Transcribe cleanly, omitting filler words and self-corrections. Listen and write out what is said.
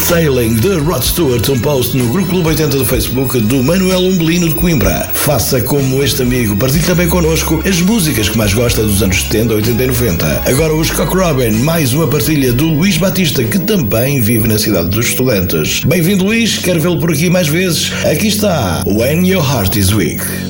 Sailing de Rod Stewart, um post no Grupo Clube 80 do Facebook do Manuel Umbelino de Coimbra. Faça como este amigo, partilhe também connosco as músicas que mais gosta dos anos 70, 80 e 90. Agora os Cock Robin, mais uma partilha do Luís Batista, que também vive na cidade dos estudantes. Bem-vindo, Luís, quero vê-lo por aqui mais vezes. Aqui está When Your Heart Is Weak.